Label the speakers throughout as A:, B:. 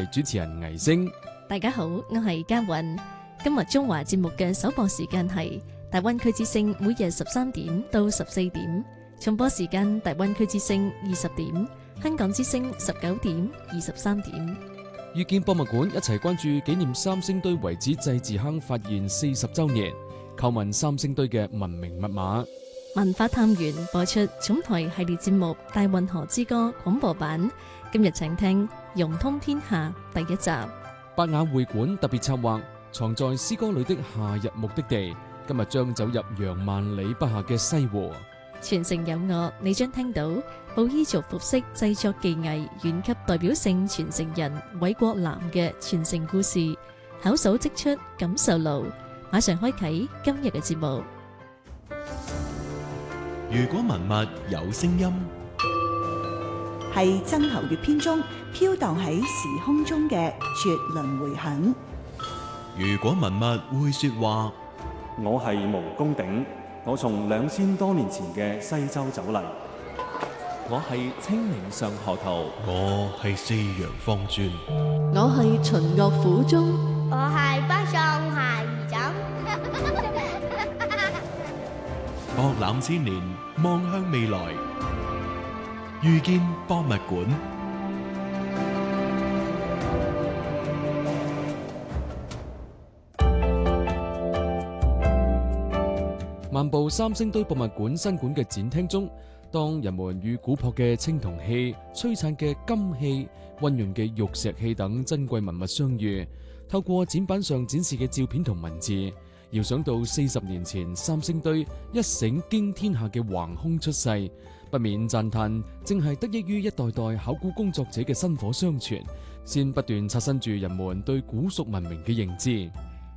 A: 主持人倪星。
B: 大家好，我係嘉韻。今日中華節目嘅首播時間係大灣區之聲，每日13點到14點；重播時間大灣區之聲20點，香港之聲19點、23點。
A: 遇見博物館一齊關注紀念三星堆遺址祭祀坑發現40週年，叩問三星堆嘅文明密碼。
B: 文化探員播出總台系列節目《大運河之歌》廣播版，今日請聽《融通天下》第一集。
A: 百雅會館特別策劃，藏在詩歌裏的夏日目的地，今日將走入洋萬里不下嘅西湖。
B: 傳承有我，你將聽到布依族服飾製作技藝縣級代表性傳承人韋國南嘅傳承故事，口手即出感受路。馬上開啟今日嘅節目。
C: 如果文物有聲音，
D: 係曾侯乙篇中飄蕩喺時空中嘅絕倫迴響。
C: 如果文物會說話，
E: 我係毛公鼎，我從2000多年前嘅西周走嚟。
F: 我係清明上河圖，
C: 我係四陽方尊，
G: 我係秦樂府中，
H: 我係北上下兒枕。
C: 博覽千年，望向未來，遇見博物館。
A: 漫步三星堆博物館新館嘅展廳中，當人們與古樸嘅青銅器、璀璨嘅金器、溫潤嘅玉石器等珍貴文物相遇，透過展板上展示嘅照片同文字，遙想到40年前三星堆一醒驚天下嘅橫空出世，不免讚嘆正係得益於一代代考古工作者嘅薪火相傳，先不斷刷新住人們對古蜀文明嘅認知。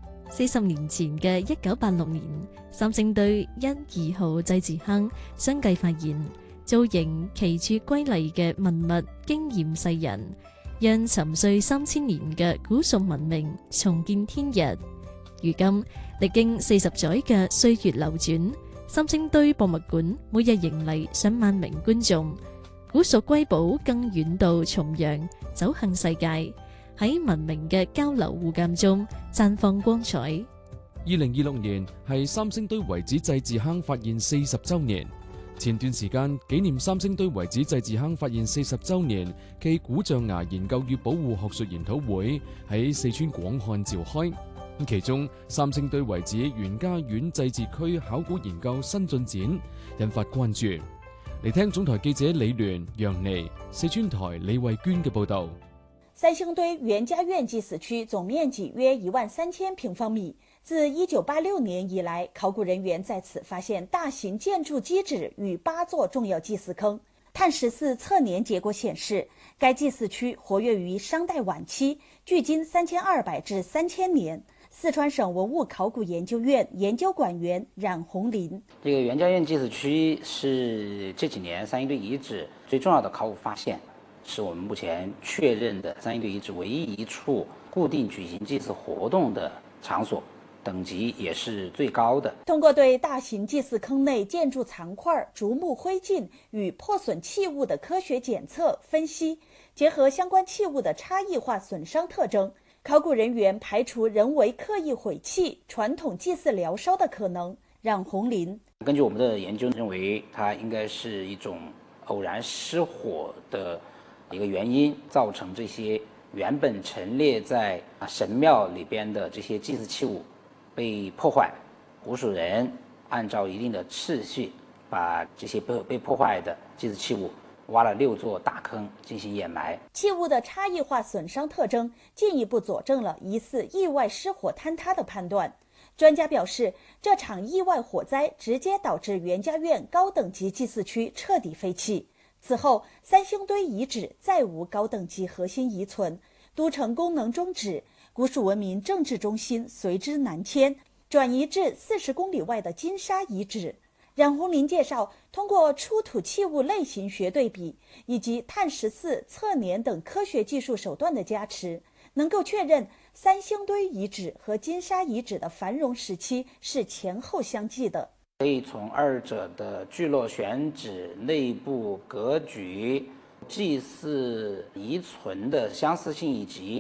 B: 40年前嘅1986年，三星堆1、2號祭祀坑相繼發現，造型奇絕瑰麗嘅文物驚豔世人，讓沉睡3000年嘅古蜀文明重見天日。如今歷經40載嘅歲月流轉，三星堆博物館每日迎嚟上萬名觀眾，古蜀瑰寶更遠渡重洋，走向世界，喺文明嘅交流互鑒中綻放光彩。
A: 2026年係三星堆遺址祭祀坑發現40週年。前段時間紀念三星堆遺址祭祀坑發現40週年暨古象牙研究與保護學術研討會喺四川廣漢召開。其中三星堆遺址袁家院祭祀區考古研究新進展，引發關注。嚟聽總台記者李聯、楊妮、四川台李慧娟嘅報道。
I: 三星堆袁家院祭祀區總面積約13000平方米。自1986年以來，考古人員在此發現大型建築基址與8座重要祭祀坑。碳14測年結果顯示，該祭祀區活躍於商代晚期，距今3200至3000年。四川省文物考古研究院研究館員冉紅林：
J: 這個袁家院祭祀區是這幾年三星堆遺址最重要的考古發現，是我們目前確認的三星堆遺址唯一一處固定舉行祭祀活動的場所，等級也是最高的。
I: 通過對大型祭祀坑內建築殘塊、竹木灰燼與破損器物的科學檢測分析，結合相關器物的差異化損傷特徵，考古人員排除人為刻意毀棄、傳統祭祀燎燒的可能。冉紅林：
J: 根據我們的研究認為，它應該是一種偶然失火的一個原因，造成這些原本陳列在神廟裏邊的這些祭祀器物被破壞。古蜀人按照一定的次序，把這些被破壞的祭祀器物挖了6座大坑進行掩埋。
I: 器物的差異化損傷特徵進一步佐證了疑似意外失火坍塌的判斷。專家表示，這場意外火災直接導致袁家院高等級祭祀區徹底廢棄。此後，三星堆遺址再無高等級核心遺存，都城功能終止，古蜀文明政治中心隨之南遷，轉移至40公里外的金沙遺址。冉紅林介紹，通過出土器物類型學對比以及碳14測年等科學技術手段的加持，能夠確認三星堆遺址和金沙遺址的繁榮時期是前後相繼的。
J: 可以從二者的聚落選址、內部格局、祭祀遺存的相似性以及